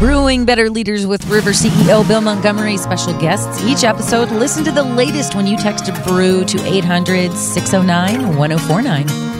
Brewing Better Leaders with River CEO Bill Montgomery, special guests each episode. Listen to the latest when you text BREW to 800-609-1049.